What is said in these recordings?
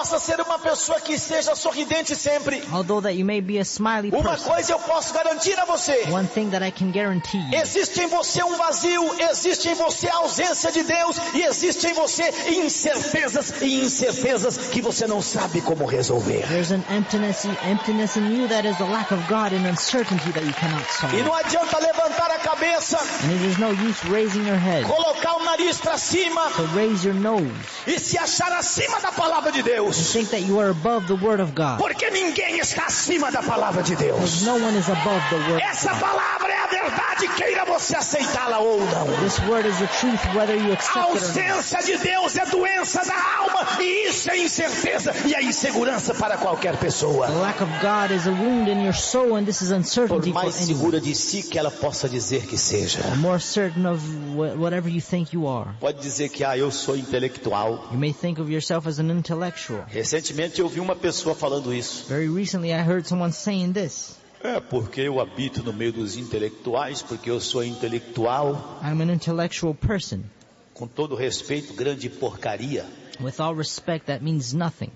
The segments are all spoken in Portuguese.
possa ser uma pessoa que seja sorridente sempre, although that you may be a smiley uma person, coisa eu posso garantir a você: one thing that I can guarantee you, existe em você um vazio, existe em você a ausência de Deus, e existe em você incertezas e incertezas que você não sabe como resolver. there's an emptiness in you that is the lack of God and uncertainty that you cannot solve. E não adianta levantar a cabeça, And it is no use raising your head, colocar o nariz para cima to raise your nose, e se achar acima da palavra de and Deus, think that you are above the Word of God. porque ninguém está acima da palavra de Because Deus. no one is above the Word of Essa God. palavra é a verdade, queira você aceitá-la ou não. This Word is the truth whether you A accept it or not. ausência de Deus é doença da alma, e isso é incerteza e é insegurança para qualquer pessoa. The lack of God is a wound in your soul, and this is Por uncertainty for mais anyone. segura de si que ela possa dizer que seja. The more certain of whatever you think you are. Pode dizer que eu sou intelectual. You may think of yourself as an intellectual. Recentemente eu vi uma pessoa falando isso. Very recently I heard someone saying this. É porque eu habito no meio dos intelectuais, porque eu sou intelectual. I'm an intellectual person. Com todo respeito, grande porcaria. With all respect, that means nothing.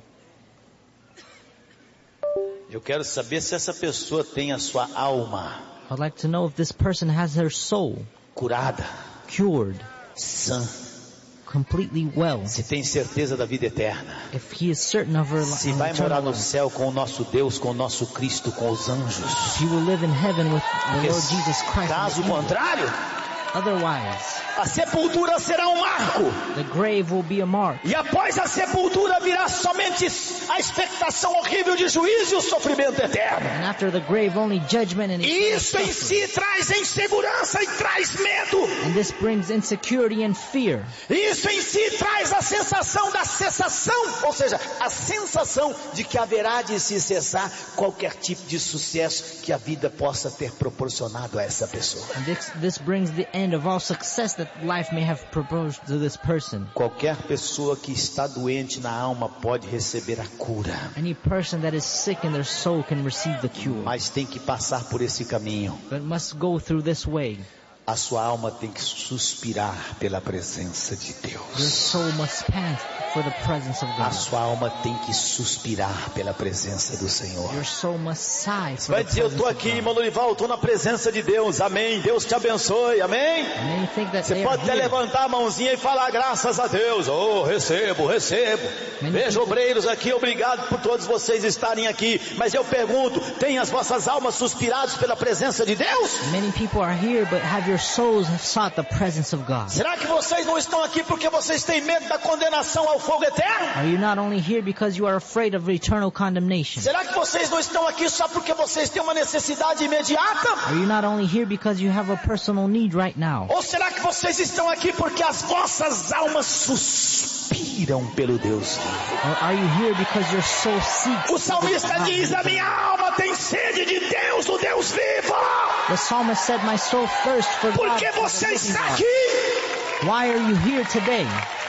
Eu quero saber se essa pessoa tem a sua alma I'd like to know if this person has her soul curada, cured, sã, completely well. se tem certeza da vida eterna, If he is certain of her se vai morar eternal no life. céu com o nosso Deus, com o nosso Cristo, com os anjos. If he will live in heaven with the Porque Lord Jesus Christ. caso and the angels. contrário, Otherwise, a sepultura será um marco. the grave will be a mark. E após a sepultura virá somente a expectação horrível de juízo e o sofrimento eterno. And after the grave, only judgment and eternal Isso em suffering. si traz insegurança e traz medo. And this brings insecurity and fear. Isso em si traz a sensação da cessação, ou seja, a sensação de que haverá de se cessar qualquer tipo de sucesso que a vida possa ter proporcionado a essa pessoa. And this brings the end of all success that life may have proposed to this person. Qualquer pessoa que está doente na alma pode receber a cura, Any person that is sick in their soul can receive the cure, mas tem que passar por esse caminho. but must go through this way. A sua alma tem que suspirar pela presença de Your Deus. soul must pant for the presence of A God. sua alma tem que suspirar pela presença do Senhor. Your soul must sigh for Vai the dizer, eu presence estou of aqui, God. irmão Lorival, eu estou na presença de Deus, amém, Deus te abençoe, amém. And many think that Você they are pode até here. levantar a mãozinha e falar graças a Deus, oh, recebo. Veja, obreiros aqui, obrigado por todos vocês estarem aqui, mas eu pergunto, tem as vossas almas suspiradas pela presença de Deus? Many people are here, but have your souls have sought the presence of God? Será que vocês não estão aqui porque vocês têm medo da condenação ao fogo eterno? Are you not only here because you are afraid of eternal condemnation? Será que vocês não estão aqui só porque vocês têm uma necessidade imediata? Are you not only here because you have a personal need right now? Ou será que vocês estão aqui porque as vossas almas suspiram pelo Deus vivo? Or are you here because your soul seeks? O salmista diz, a minha alma tem sede de Deus, o Deus vivo. The psalmist said, my soul thirsts for Por God. que for the você living está God." aqui? Why are you here today?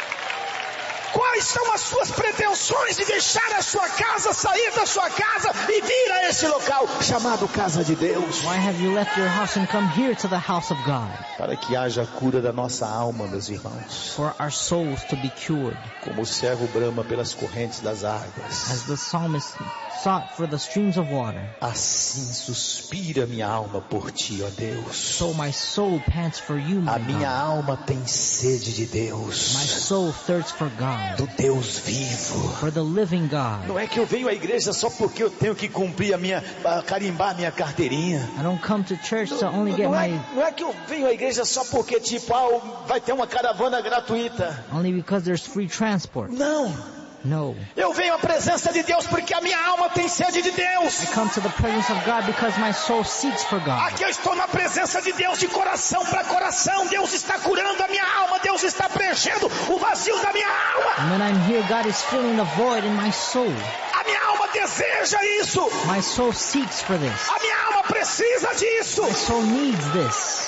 Quais são as suas pretensões de deixar a sua casa, sair da sua casa e vir a esse local chamado casa de Deus? Why have you left your house and come here to the house of God? Para que haja cura da nossa alma, meus irmãos. For our souls to be cured. Como o servo brama pelas correntes das águas, As the psalmist sought for the streams of water, assim suspira minha alma por ti, ó Deus. so my soul pants for you, A my minha God. alma tem sede de My Deus, soul thirsts for God, do Deus vivo. for the living God. Não é que eu venho à igreja só porque eu tenho que cumprir carimbar a minha carteirinha. I don't come to church to only get Não é que eu venho à igreja só porque tipo, vai ter uma caravana gratuita. only because there's free transport. Não. No. Eu venho à presença de Deus porque a minha alma tem sede de Deus. I come to the presence of God because my soul seeks for God. Aqui eu estou na presença de Deus de coração para coração. Deus está curando a minha alma. Deus está preenchendo o vazio da minha alma. And when I'm here, God is filling the void in my soul. A minha alma deseja isso. My soul seeks for this. A minha alma precisa disso. My soul needs this.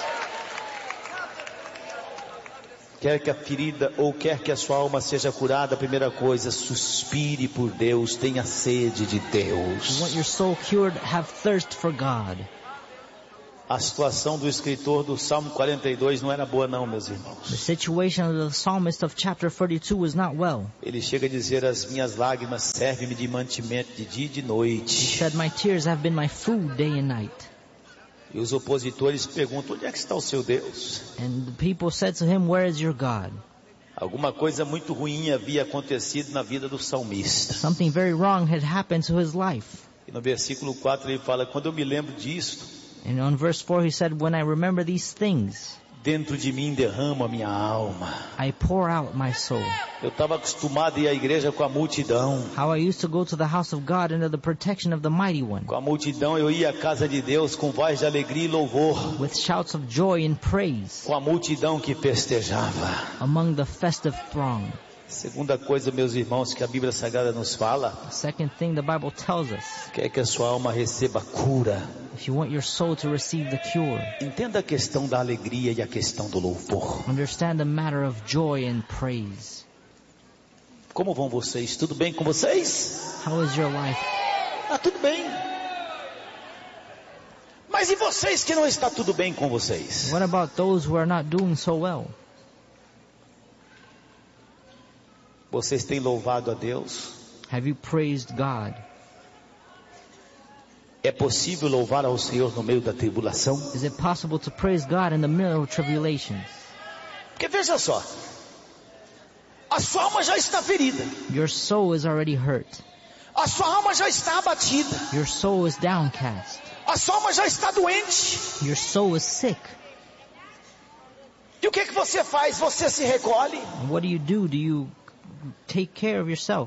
Quer que a ferida ou quer que a sua alma seja curada, a primeira coisa, suspire por Deus, tenha sede de You Deus. want your soul cured? Have thirst for God. A situação do escritor do Salmo 42 não era boa não, meus irmãos. The situation of the psalmist of chapter 42 was not well. Ele chega a dizer: as minhas lágrimas servem-me de mantimento de dia e de noite. He said, my tears have been my food day and night. E os opositores perguntam: onde é que está o seu Deus? And the people said to him, where is your God? Alguma coisa muito ruim havia acontecido na vida do salmista. Something very wrong had happened to his life. E no versículo 4 ele fala: quando eu me lembro disto, And on verse 4 he said, when I remember these things, dentro de mim derramo a minha alma. I pour out my soul. Eu estava acostumado a ir à igreja com a multidão. How I used to go to the house of God under the protection of the Mighty One. Com a multidão eu ia à casa de Deus com voz de alegria e louvor. With shouts of joy and praise. Com a multidão que festejava. Among the festive throng. Segunda coisa, meus irmãos, que a Bíblia Sagrada nos fala. The second thing the Bible tells us. Quer que a sua alma receba cura. If you want your soul to receive the cure. Entenda a questão da alegria e a questão do louvor. Understand the matter of joy and praise. Como vão vocês? Tudo bem com vocês? How is your life? Tudo bem. Mas e vocês que não está tudo bem com vocês? What about those who are not doing so well? Vocês têm louvado a Deus? Have you praised God? É possível louvar ao Senhor no meio da tribulação? Is it possible to praise God in the middle of tribulations? Porque veja só, a sua alma já está ferida. Your soul is already hurt. A sua alma já está abatida. Your soul is downcast. A sua alma já está doente. Your soul is sick. E o que você faz? Você se recolhe. And what do? Do you take care of yourself?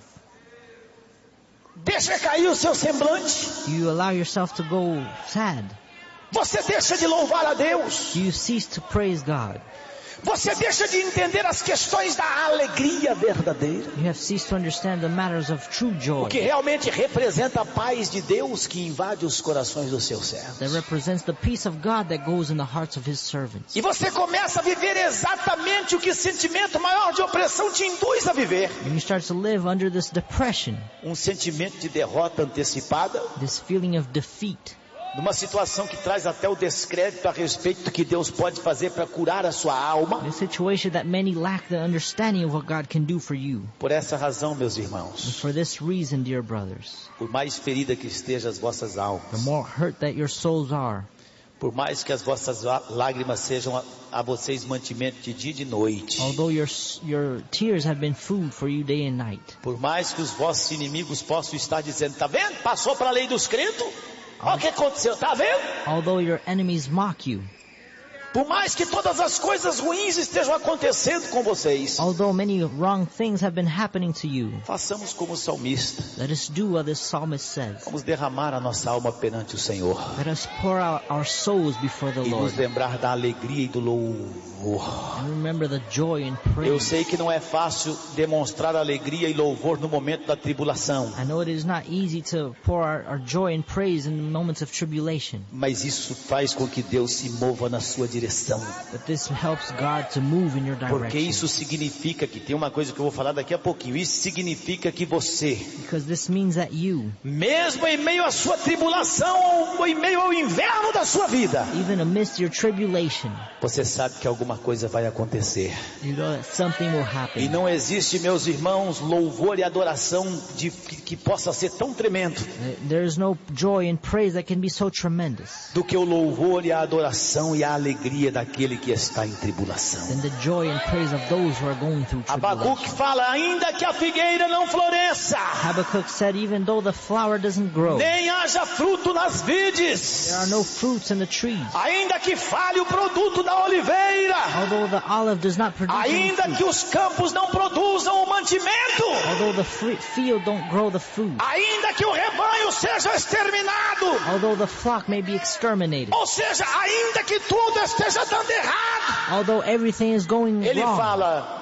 Deixa cair o seu semblante. Do you allow yourself to go sad? Você deixa de louvar a Deus. Do you cease to praise God? Você deixa de entender as questões da alegria verdadeira. You have ceased to understand the matters of true joy. O que realmente representa a paz de Deus que invade os corações dos seus servos. That represents the peace of God that goes in the hearts of His servants. E você começa a viver exatamente o que o sentimento maior de opressão te induz a viver. And you start to live under this depression. Sentimento de derrota antecipada. This feeling of defeat. Numa situação que traz até o descrédito a respeito do que Deus pode fazer para curar a sua alma. A situation that many lack the understanding of what God can do for you. Por essa razão, meus irmãos. And for this reason, dear brothers. Por mais ferida que estejam as vossas almas. The more hurt that your souls are. Por mais que as vossas lágrimas sejam a vocês mantimento de dia e de noite. Although your tears have been food for you day and night. Por mais que os vossos inimigos possam estar dizendo: tá vendo? Passou para a lei dos crentes. Olha o que aconteceu, tá vendo? Although your enemies mock you. Por mais que todas as coisas ruins estejam acontecendo com vocês. Although many wrong things have been happening to you. Façamos como o salmista. Let us do what this psalmist says. Vamos derramar a nossa alma perante o Senhor. Let us pour out our souls before the Lord. E nos lembrar da alegria e do louvor. And remember the joy and praise. Eu sei que não é fácil demonstrar alegria e louvor no momento da tribulação. I know it is not easy to pour our joy and praise in moments of tribulation. Mas isso faz com que Deus se mova na sua direção. But this helps God to move in your direction. Porque isso significa que tem uma coisa que eu vou falar daqui a pouquinho. Isso significa que você, because this means that you, mesmo em meio à sua tribulação ou em meio ao inverno da sua vida, even amidst your tribulation, você sabe que alguma coisa vai acontecer. You know that something will happen. E não existe, meus irmãos, louvor e adoração que possa ser tão tremendo. There is no joy and praise that can be so tremendous. Do que o louvor e a adoração e a alegria daquele que está em tribulação. And the joy and praise of those who are going through tribulation. Abacuque fala: ainda que a figueira não floresça, Habakkuk said, even though the flower doesn't grow, nem haja fruto nas vides, there are no fruits in the trees, ainda que falhe o produto da oliveira, although the olive does not produce ainda any fruit, que os campos não produzam o mantimento, although the field don't grow the food, ainda que o rebanho seja exterminado, although the flock may be exterminated, ou seja, ainda que tudo esteja dando errado, although everything is going ele wrong, fala: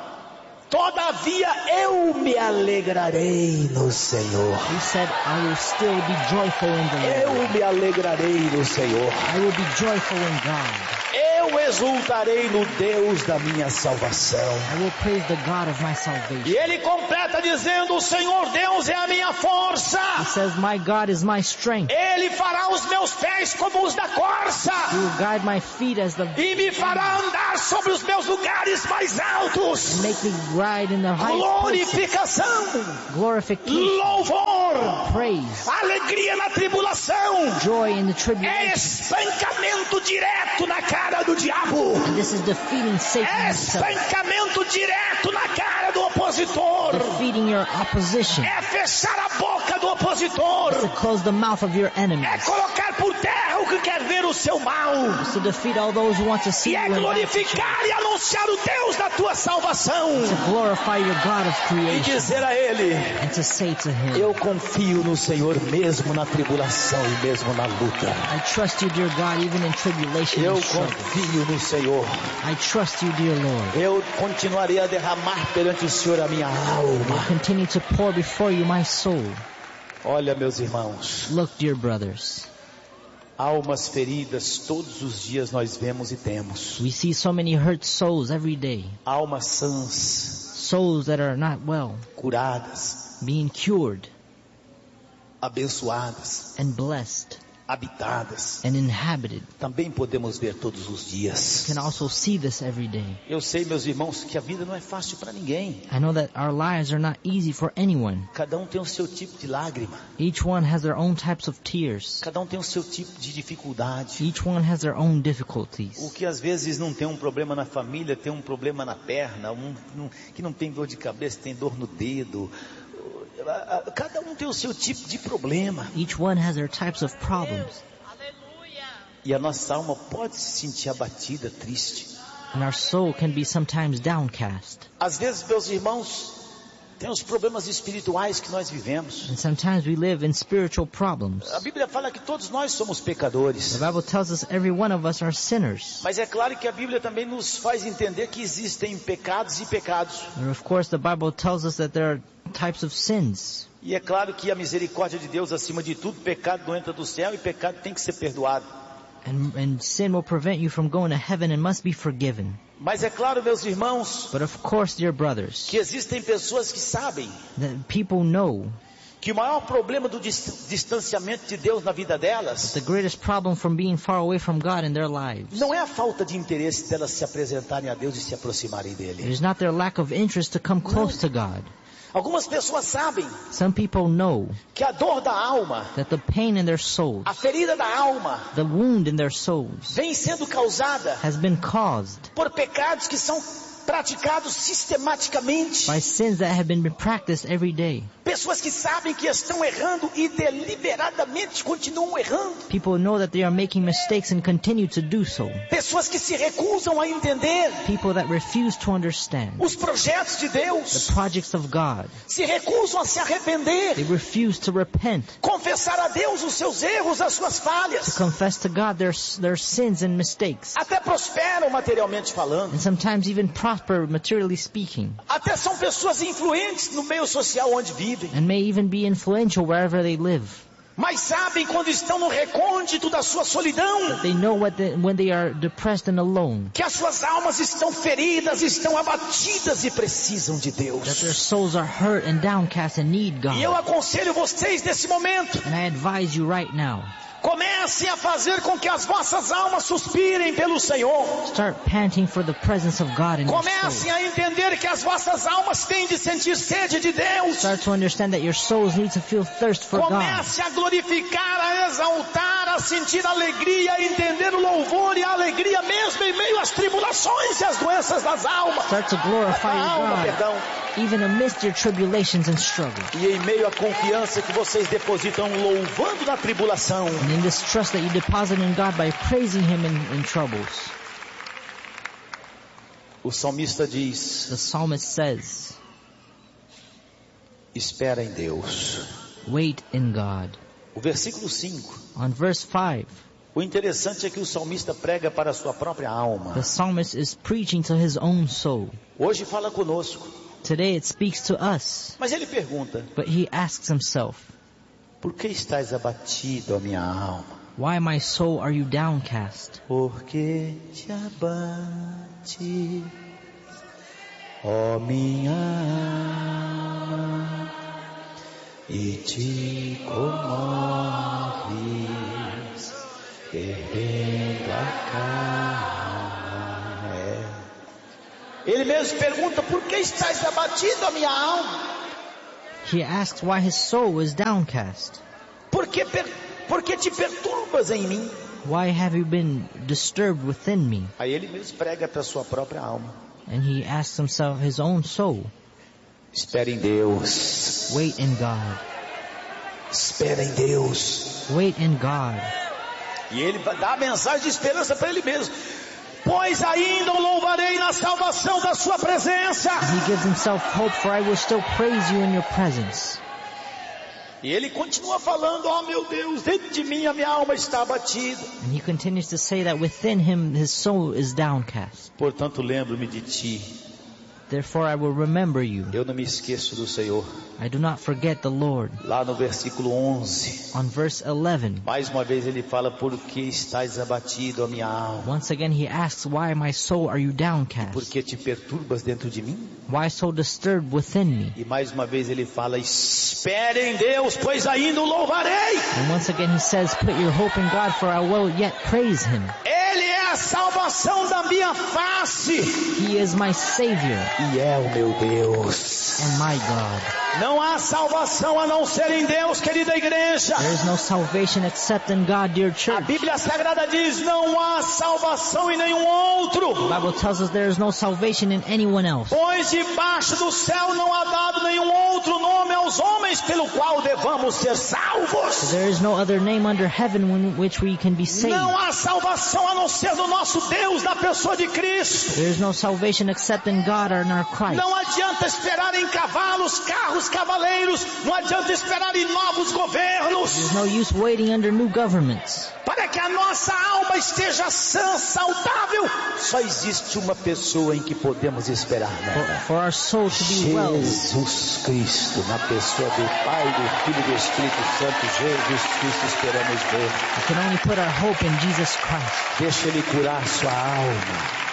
todavia eu me alegrarei no Senhor. he said, I will still be joyful in the Lord. Eu me alegrarei no Senhor. I will be joyful in God. Eu Eu exultarei no Deus da minha salvação. I will praise the God of my salvation. E ele completa dizendo: o Senhor Deus é a minha força. He says, my God is my strength. Ele fará os meus pés como os da corça. He will guide my feet as the E me fará andar sobre os meus lugares mais altos. make me ride in the high places. Glorificação, Glorification, louvor, praise, alegria na tribulação. joy in the É tribulation. espancamento direto na cara do diabo. And this is defeating Satan É himself. espancamento direto na cara do opositor. Defeating your opposition. É fechar a boca do opositor. To close the mouth of your É enemies. colocar por terra o que quer ver o seu mal. To defeat all those who want to see E é you in glorificar e anunciar o Deus da tua salvação. to glorify your God of E creation. dizer a ele: And to say to him, eu confio no Senhor mesmo na tribulação e mesmo na luta. I trust you, dear God, even in tribulation Eu and struggle. confio no Senhor. I trust you, dear Lord. Eu continuarei a derramar perante o Senhor a minha alma. Continue to pour before you my soul. Olha, meus irmãos, Look, dear brothers, almas feridas todos os dias nós vemos e temos. we see so many hurt souls every day. Almas sãs, Souls that are not well, curadas, being cured abençoadas, and blessed habitadas. and inhabited. Também podemos ver todos os dias. You can also see this every day. Eu sei, meus irmãos, que a vida não é fácil para ninguém. I know that our lives are not easy for anyone. Cada um tem o seu tipo de lágrima. Each one has their own types of tears. Cada um tem o seu tipo de dificuldade. Each one has their own O difficulties. que às vezes não tem um problema na família, tem um problema na perna. Que não tem dor de cabeça, tem dor no dedo. Cada um tem o seu tipo de problema. Each one has their types of problems. E a nossa alma pode se sentir abatida, triste. And our soul can be sometimes downcast. Às vezes, meus irmãos, tem os problemas espirituais que nós vivemos. And sometimes we live in spiritual problems. A Bíblia fala que todos nós somos pecadores. The Bible tells us every one of us are sinners. Mas é claro que a Bíblia também nos faz entender que existem pecados e pecados. And of course the Bible tells us that there are types of sins. E é claro que a misericórdia de Deus acima de tudo, pecado não entra do céu e pecado tem que ser perdoado. And sin will prevent you from going to heaven and must be forgiven. Mas é claro, meus irmãos, But of course, dear brothers, que existem pessoas que sabem that people know que o maior problema do distanciamento de Deus na vida delas the greatest problem from being far away from God in their lives. não é a falta de interesse delas se apresentarem a Deus e se aproximarem It dele. is not their lack of interest to come close to God. Algumas pessoas sabem Some people know que a dor da alma, that the pain in their souls, a ferida da alma, the wound in their souls, vem sendo causada has been caused por pecados que são praticados sistematicamente. by sins that have been practiced every day. Pessoas que sabem que estão errando e deliberadamente continuam errando. People know that they are making mistakes and continue to do so. Pessoas que se recusam a entender People that refuse to understand os projetos de the Deus, projects of God. se recusam a se They arrepender, refuse to repent, confessar a Deus os seus erros, as suas falhas. confess to God their sins and mistakes, Até prosperam materialmente falando. and sometimes even prosper materially speaking, Até são pessoas influentes no meio social onde vivem. and may even be influential wherever they live. Mas sabem quando estão no recôndito da sua solidão, They know when they are depressed and alone, que as suas almas estão feridas, estão abatidas e precisam de that their Deus. souls are hurt and downcast and need E eu God. aconselho vocês nesse momento, And I advise you right now, comecem a fazer com que as vossas almas suspirem pelo Senhor. start panting for the presence of God in your soul. Comecem a entender que as vossas almas têm de sentir sede de Deus. Start to understand that your souls need to feel thirst for God. Comece a glorificar, a exaltar, a sentir alegria, a entender o louvor e a alegria mesmo em meio às tribulações e às doenças das almas. Start to glorify Da alma, your God, perdão. even amidst your tribulations and struggles. E em meio à confiança que vocês depositam louvando na tribulação, And in this trust that you deposit in God by praising Him in troubles. o salmista diz: The psalmist says, espera em Deus. wait in God. O versículo 5. On verse 5, O interessante é que o salmista prega para a sua própria alma. the psalmist is preaching to his own soul. Hoje fala conosco. Today it speaks to us, Mas ele pergunta: but he asks himself, por que estás abatido, a minha alma? Why, my soul, are you downcast? Por que te abate, ó minha alma, e te comoves, perdendo a calma. Ele mesmo pergunta, por que estás abatido, a minha alma? He asks why his soul is downcast. Por que te perturbas em mim? Why have you been disturbed within me? Aí ele mesmo prega para sua própria alma. And he asks himself, his own soul. Espere em Deus. Wait in God. Espera em Deus. Wait in God. E ele dá a mensagem de esperança para ele mesmo. Pois ainda o louvarei na salvação da sua presença. He gives himself hope, for I will still praise you in your presence. E ele continua falando, ó meu Deus, dentro de mim a minha alma está abatida. And he continues to say that within him his soul is downcast. Portanto, lembro-me de ti. Therefore I will remember you. Eu não me esqueço do Senhor. I do not forget the Lord. Lá no versículo 11. On verse 11. Mais uma vez ele fala, por que estás abatido, a minha alma? Once again he asks, why, my soul, are you downcast? Por que te perturbas dentro de mim? Why so disturbed within me? E mais uma vez ele fala, espere em Deus, pois ainda o louvarei. And once again he says, put your hope in God, for I will yet praise him. Ele é a salvação da minha face. He is my Savior. E é o meu Deus. And my God. Não há salvação a não ser em Deus, querida igreja. There is no salvation except in God, dear A church. Bíblia Sagrada diz, não há salvação em nenhum outro. The Bible tells us there is no salvation in anyone else. Pois debaixo do céu não há dado nenhum outro nome aos homens pelo qual devamos ser salvos. There is no other name under heaven in which we can be saved. Não há salvação a não ser do nosso Deus, na pessoa de Cristo. There is no salvation except in God or in our Christ. Não adianta esperar em cavalos, carros, cavaleiros. Não adianta esperar em novos governos. There's no use waiting under new governments. Para que a nossa alma esteja sã, saudável, só existe uma pessoa em que podemos esperar, né? For our soul to be well. Jesus Cristo, na pessoa do Pai, do Filho e do Espírito Santo, Jesus Cristo, esperamos ver. We can only put our hope in Jesus Christ. Deixa Ele curar sua alma.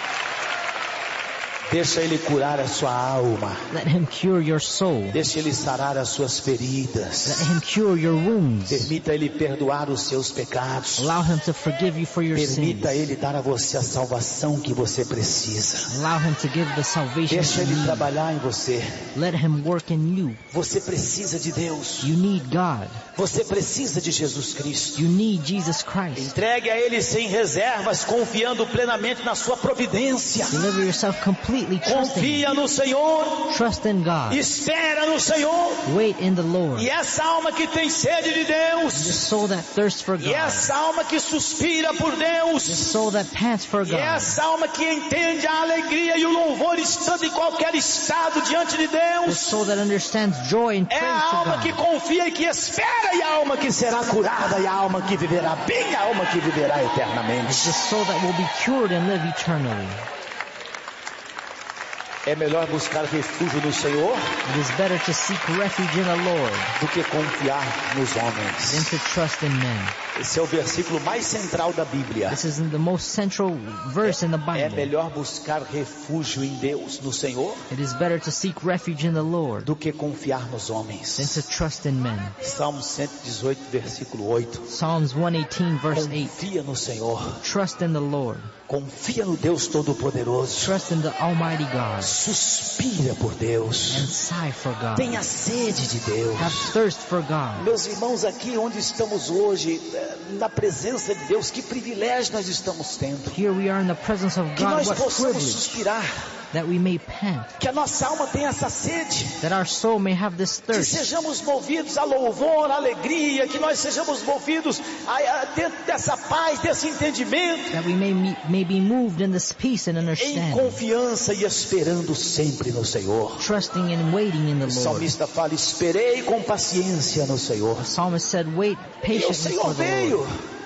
Deixa Ele curar a sua alma. Let Him cure your soul. Deixa Ele sarar as suas feridas. Let Him cure your wounds. Permita Ele perdoar os seus pecados. Allow Him to forgive you for your sins. Permita Ele dar a você a salvação que você precisa. Allow Him to give the salvation Deixa you Ele need. trabalhar em você. Let Him work in you. Você precisa de Deus. You need God. Você precisa de Jesus Cristo. You need Jesus Christ. Entregue a Ele sem reservas, confiando plenamente na sua providência. Deliver yourself completely, trusting Confia no Senhor. Trust in God. Espera no Senhor. Wait in the Lord. E essa alma que tem sede de The Deus. soul that thirsts for E God. essa alma que suspira por The Deus. soul that pants for E God. essa alma que entende a alegria e o louvor estando em qualquer estado diante de The Deus. soul that understands joy and É praise a to alma que God. confia e que espera, e a alma que será curada, e a alma que viverá bem, a alma que viverá eternamente. It's the soul that will be cured and live eternally. É melhor buscar refúgio no Senhor It is better to seek refuge in the Lord do que confiar nos than homens. to trust in men. Esse é o versículo mais central da Bíblia. This is the most central verse in the É Bible. melhor buscar refúgio em Deus, no Senhor, It is better to seek refuge in the Lord do que confiar nos than homens. to trust in men. Salmo 118, versículo 8. Psalms 118 verse 8. Confia no Senhor. Trust in the Lord. Confia no Deus Todo-Poderoso. Trust in the Almighty God. Suspira por Deus. And sigh for God. Tenha sede de Deus. Have thirst for God. Meus irmãos, aqui onde estamos hoje, na presença de Deus, que privilégio nós estamos tendo. Here we are in the presence of Que God. nós What possamos privilege suspirar. that we may pant. Que a nossa alma tenha essa sede. That our soul may have this Que thirst. sejamos movidos a louvor, a alegria. Que nós sejamos movidos dentro dessa paz, desse entendimento. That we may be moved in this peace and Em understanding. confiança e esperando sempre no Senhor. Trusting and waiting in the O Lord. salmista fala, esperei com paciência no Senhor. The psalmist said, wait E o patiently Senhor for the veio. Lord.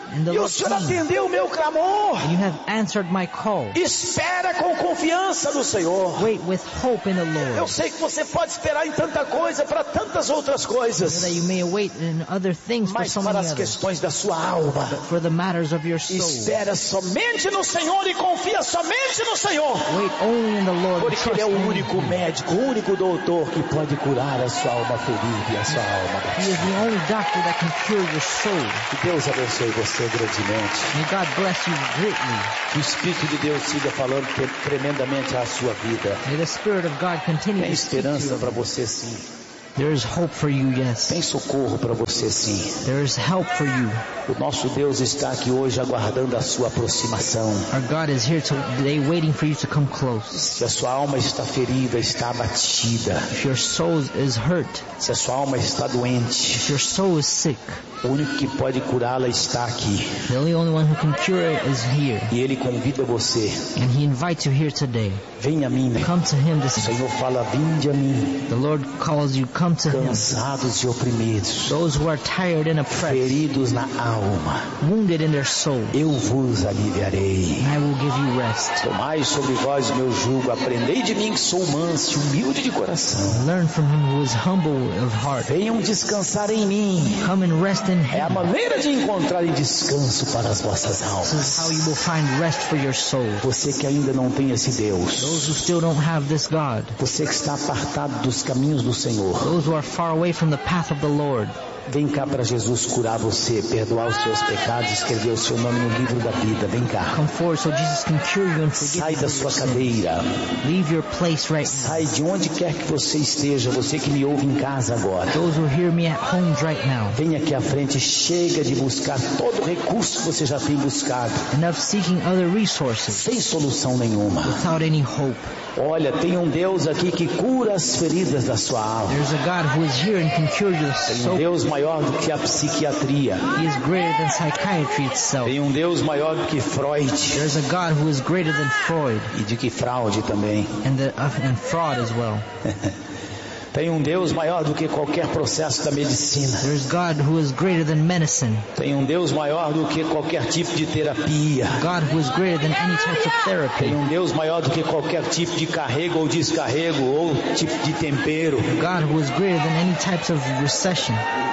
And the E o Lord Senhor came. atendeu o meu clamor. And you have answered my call. Espera com confiança no Senhor. Wait with hope in the Eu Lord. sei que você pode esperar em tanta coisa, para tantas outras So coisas. that you may wait in other things for Mas so para many as others. questões da sua alma, For the matters of your soul. espera somente no Senhor e confia somente no Senhor. Wait only in the Lord. Porque Trust Ele é o only in único Him. médico, o único doutor que pode curar a sua alma ferida e a sua alma He is batida. the only doctor that can cure your soul. Que Deus abençoe você grandemente. May God bless you greatly. Que o Espírito de Deus siga falando tremendamente à sua vida. May the Spirit of God continue Tem to speak to esperança you. para você sim. There is hope for you, yes. Tem socorro para você sim. There is help for you. O nosso Deus está aqui hoje aguardando a sua aproximação. Our God is here today waiting for you to come close. Se a sua alma está ferida, está abatida. If your soul is hurt, Se a sua alma está doente, if your soul is sick, o único que pode curá-la está aqui. the only one who can cure it is here. E Ele convida você. And He invites you here today. Venha a mim. Come to Him O this day. Senhor fala, vinde a mim, The Lord calls you, come to Him. cansados e oprimidos, Those who are tired and oppressed, feridos na alma, wounded in their soul, eu vos aliviarei. and I will give you rest. Tomai sobre vós o meu jugo, aprendei de mim que sou manso e humilde de coração. Learn from Him who is humble of heart. Venham descansar em mim. Come and rest in É a Him. maneira de encontrarem descanso para as vossas This is almas. how you will find rest for your soul. Você que ainda não tem esse Deus, Those who still don't have this God, você que está apartado dos caminhos do Senhor, those who are far away from the path of the Lord, vem cá para Jesus curar você, perdoar os seus pecados, escrever o seu nome no livro da vida. Vem cá. come forward so Jesus can cure you and forgive Sai you da of sua your sin. cadeira. Leave your place right now. Sai de onde quer que você esteja, você que me ouve em casa agora. Those who hear me at homes right now, Vem aqui à frente, chega de buscar todo o recurso que você já tem buscado, enough seeking other resources sem solução nenhuma. without any hope. Olha, tem um Deus aqui que cura as feridas da sua alma. There's a God who is here and can cure your Tem um soul. Deus maior do que a psiquiatria. He is greater than psychiatry itself. Tem um Deus maior do que Freud There's a God who is greater than Freud e de que fraude também. and fraud as well. Tem um Deus maior do que qualquer processo da medicina. There's God who is greater than medicine. Tem um Deus maior do que qualquer tipo de terapia. God who is greater than any types of Tem therapy. um Deus maior do que qualquer tipo de carrego ou descarrego ou tipo de tempero. God who is greater than any types of recession.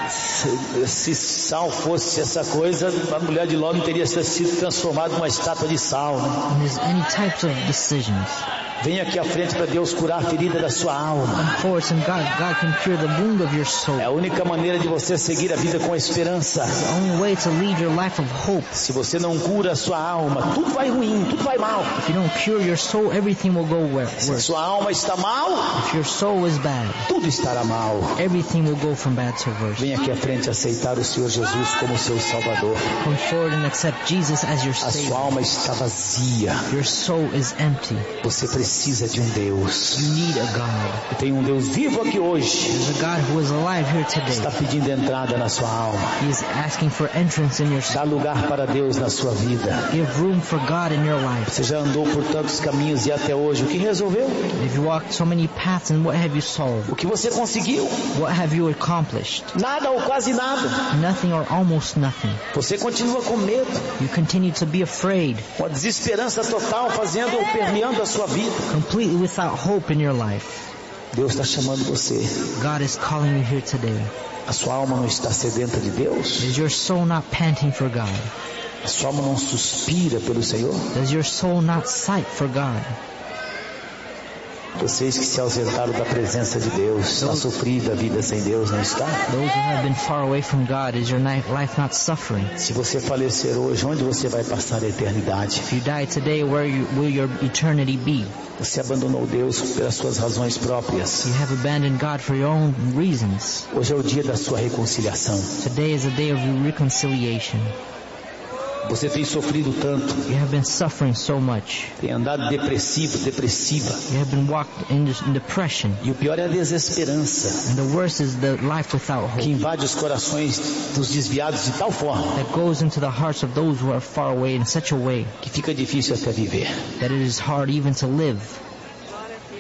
Se sal fosse essa coisa, a mulher de Ló não teria sido transformada numa estátua de sal, né? And there's any types of decisions. Vem aqui à frente para Deus curar a ferida da sua alma. Come forward and God can cure the wound of your soul. É a única maneira de você seguir a vida com esperança. The only way to lead your life of hope. Se você não cura a sua alma, tudo vai ruim, tudo vai mal. If you don't cure your soul, everything will go Se a worse. sua alma está mal, If your soul is bad, tudo estará mal. everything will go from bad to worse. Vem aqui à frente aceitar o Senhor Jesus como seu Salvador. Come forward and accept Jesus as your A sua Savior. alma está vazia. Your soul is empty. Você precisa de um Deus. You need a God. Tem um Deus vivo aqui hoje. There's a God who is alive here today. Está pedindo entrada na sua alma. He is asking for entrance in your soul. Dá lugar para Deus na sua vida. Give room for God in your life. Você já andou por tantos caminhos e até hoje, o que resolveu? If you walked so many paths, and what have you solved? O que você conseguiu? What have you accomplished? Nada ou quase nada. Nothing or almost nothing. Você continua com medo, You continue to be afraid, com a desesperança total fazendo ou permeando a sua vida. completely without hope in your life. Deus está chamando você. God is calling you here today. A sua alma não está sedenta de Deus? Is your soul not panting for God? A sua alma não suspira pelo Senhor? Does your soul not sigh for God? Vocês que se ausentaram da presença de Deus, está sofrida a vida sem Deus, não está? Those who have been far away from God, is your life not suffering? Se você falecer hoje, onde você vai passar a eternidade? If you die today, where will your eternity be? Você abandonou Deus pelas suas razões próprias. You have abandoned God for your own reasons. Hoje é o dia da sua reconciliação. Today is a day of reconciliation. Você tem sofrido tanto, You have been suffering so much. tem andado depressivo, depressiva. You have been walked in depression. E o pior é a desesperança, And the worst is the life without que hope invade os corações dos desviados de tal forma that goes into the hearts of those who are far away in such a way que fica difícil até viver. that it is hard even to live.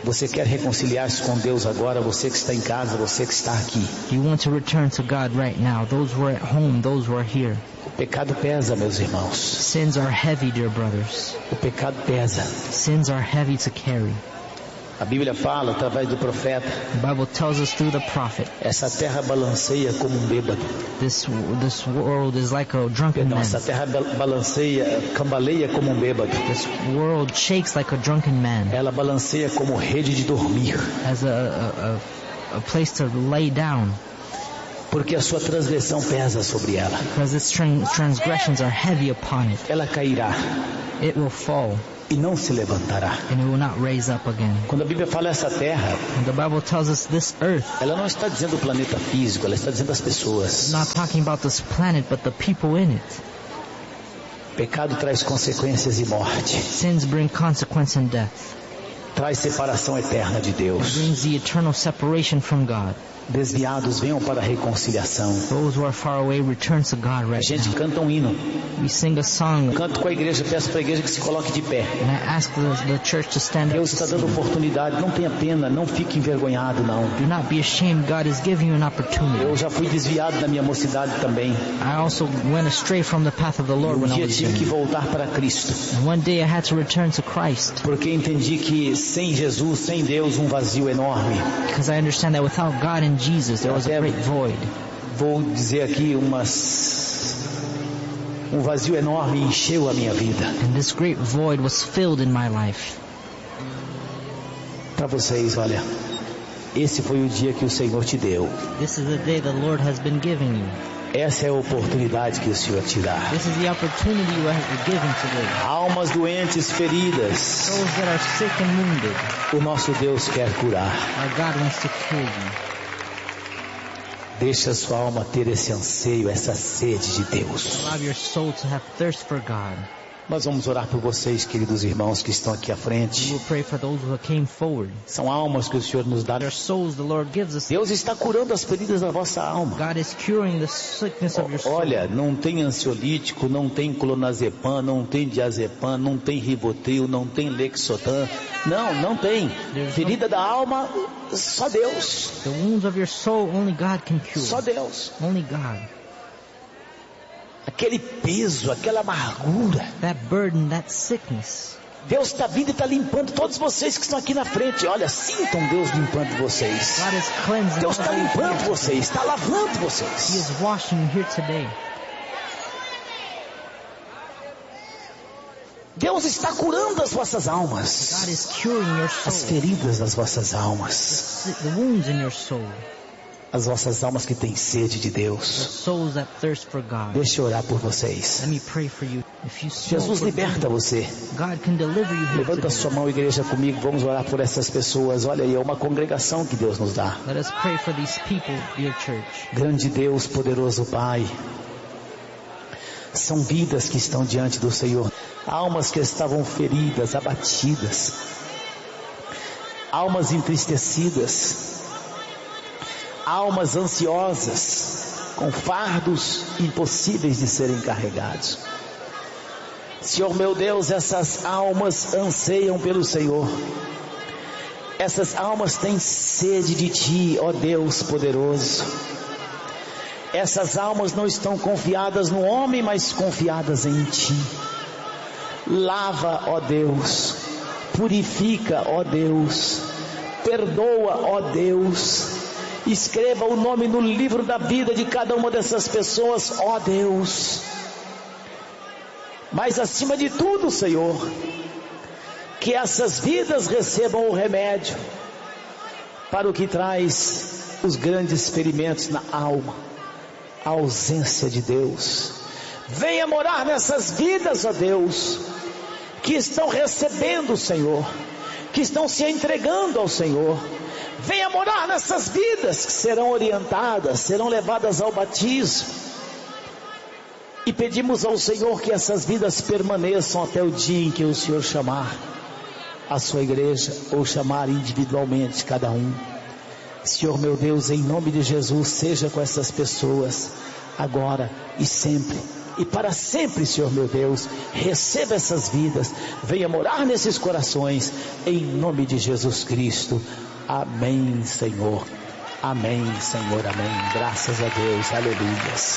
Você quer reconciliar-se com Deus agora? Você que está em casa, você que está aqui. You want to return to God right now. Those who are at home, those who are here. O pecado pesa, meus irmãos. Sins are heavy, dear brothers. O pecado pesa. Sins are heavy to carry. A Bíblia fala através do profeta. The Bible tells us through the prophet. Essa terra balanceia como um bêbado. This world is like a drunken man. Essa terra balanceia, cambaleia como um bêbado. This world shakes like a drunken man. Ela balanceia como rede de dormir. As a place to lay down. Porque a sua transgressão pesa sobre ela. Because its transgressions are heavy upon it. Ela cairá. It will fall. E não se levantará. And it will not raise up again. Quando a Bíblia fala essa terra, the Bible tells us this earth. Ela não está dizendo o planeta físico, ela está dizendo as pessoas. It's not talking about this planet, but the people in it. Pecado traz consequências e morte. Sins bring consequence and death. Traz separação eterna de Deus. It brings the eternal separation from God. Desviados venham para a reconciliação. Those who are far away return to God right now. A gente canta um hino. We sing a song. Canto com a igreja, peço para a igreja que se coloque de pé. And I ask the church to stand up. Deus está dando oportunidade, não tenha pena, não fique envergonhado, não. Do not be ashamed. God is giving you an opportunity. Eu já fui desviado na minha mocidade também. I also went astray from the path of the Lord when I was young. Tive que voltar para Cristo. And one day I had to return to Christ. Porque entendi que sem Jesus, sem Deus, um vazio enorme. Because I understand that without God and Jesus, there was a great void. Vou dizer aqui um vazio enorme encheu a minha vida. And this great void was filled in my life. Para vocês, olha, esse foi o dia que o Senhor te deu. This is the day the Lord has been giving you. Essa é a oportunidade que o Senhor te dá. This is the opportunity you are given today. Almas doentes, feridas. Souls that are sick and wounded. O nosso Deus quer curar. Our God wants to cure you. Deixa a sua alma ter esse anseio, essa sede de Deus. Allow your soul to have thirst for God. Nós vamos orar por vocês, queridos irmãos que estão aqui à frente. We will pray for those who came forward. São almas que o Senhor nos dá. Their souls the Lord gives us. Deus está curando as feridas da vossa alma. God is curing the sickness of your soul. Olha, não tem ansiolítico, não tem clonazepam, não tem diazepam, não tem ribotril, não tem lexotan. Não tem. Ferida da alma, só Deus. The wounds of your soul only God can cure. Só Deus. Only God. Aquele peso, aquela amargura. That burden, that sickness. Deus está vindo e está limpando todos vocês que estão aqui na frente. Olha, sintam Deus limpando vocês. God is cleansing. Deus está limpando vocês, está lavando vocês. He is washing you here today. Deus está curando as vossas almas. God is curing your soul. As feridas das vossas almas. The wounds in your soul. As vossas almas que têm sede de Deus. Souls that thirst for God. Deixa eu orar por vocês. Let me pray for you. Jesus liberta você. God can deliver you. Levanta a sua mão, igreja, comigo. Vamos orar por essas pessoas. Olha aí, é uma congregação que Deus nos dá. Let us pray for these people, dear church. Grande Deus, poderoso Pai. São vidas que estão diante do Senhor. Almas que estavam feridas, abatidas. Almas entristecidas. Almas ansiosas, com fardos impossíveis de serem carregados. Senhor meu Deus, essas almas anseiam pelo Senhor. Essas almas têm sede de Ti, ó Deus poderoso. Essas almas não estão confiadas no homem, mas confiadas em Ti. Lava, ó Deus. Purifica, ó Deus. Perdoa, ó Deus. Escreva o nome no livro da vida de cada uma dessas pessoas, ó Deus. Mas acima de tudo, Senhor, que essas vidas recebam o remédio para o que traz os grandes ferimentos na alma, a ausência de Deus. Venha morar nessas vidas, ó Deus, que estão recebendo o Senhor, que estão se entregando ao Senhor. Venha morar nessas vidas que serão orientadas, serão levadas ao batismo. E pedimos ao Senhor que essas vidas permaneçam até o dia em que o Senhor chamar a sua igreja, ou chamar individualmente cada um. Senhor meu Deus, em nome de Jesus, seja com essas pessoas, agora e sempre. e para sempre, Senhor meu Deus. Receba essas vidas, venha morar nesses corações, em nome de Jesus Cristo. Amém, Senhor. Amém, Senhor, amém. Graças a Deus, aleluias.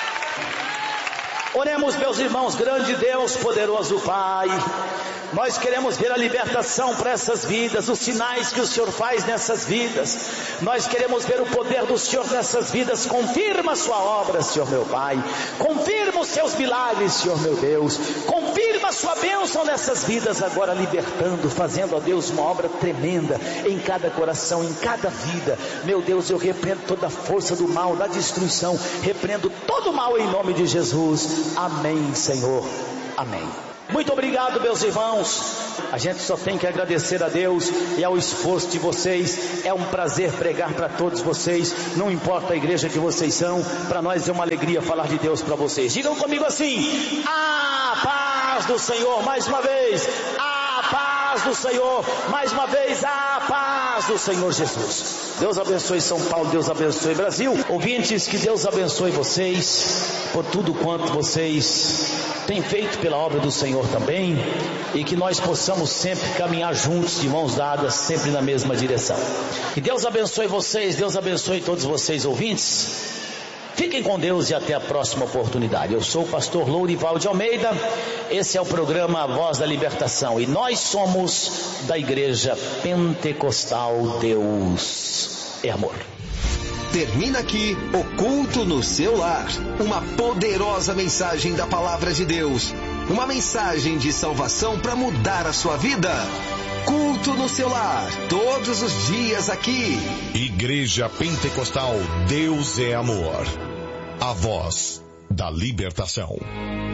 Oremos, meus irmãos. Grande Deus, poderoso Pai, nós queremos ver a libertação para essas vidas, os sinais que o Senhor faz nessas vidas. Nós queremos ver o poder do Senhor nessas vidas. Confirma a sua obra, Senhor meu Pai. Confirma os seus milagres, Senhor meu Deus. Confirma a sua bênção nessas vidas agora, libertando, fazendo, ó Deus, uma obra tremenda em cada coração, em cada vida. Meu Deus, eu repreendo toda a força do mal, da destruição. Repreendo todo o mal em nome de Jesus. Amém, Senhor. Amém. Muito obrigado, meus irmãos. A gente só tem que agradecer a Deus e ao esforço de vocês. É um prazer pregar para todos vocês. Não importa a igreja que vocês são, para nós é uma alegria falar de Deus para vocês. Digam comigo assim: a paz do Senhor. Mais uma vez, a paz do Senhor. Mais uma vez, a paz do Senhor Jesus. Deus abençoe São Paulo, Deus abençoe Brasil. Ouvintes, que Deus abençoe vocês por tudo quanto vocês têm feito pela obra do Senhor também, e que nós possamos sempre caminhar juntos, de mãos dadas, sempre na mesma direção. Que Deus abençoe vocês, Deus abençoe todos vocês, ouvintes. Fiquem com Deus e até a próxima oportunidade. Eu sou o pastor Lourival de Almeida. Esse é o programa A Voz da Libertação, e nós somos da Igreja Pentecostal Deus é Amor. Termina aqui o Culto no Seu Lar. Uma poderosa mensagem da Palavra de Deus. Uma mensagem de salvação para mudar a sua vida. Culto no Seu Lar, todos os dias aqui. Igreja Pentecostal Deus é Amor. A Voz da Libertação.